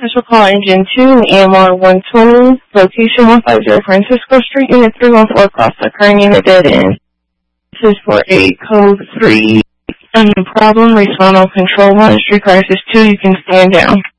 Special Call Engine 2 in EMR 120, location 150 Francisco Street, Unit 314, cost occurring in a dead end. This is for a code 3. Problem, respond on control 1, street crisis 2, you can stand down.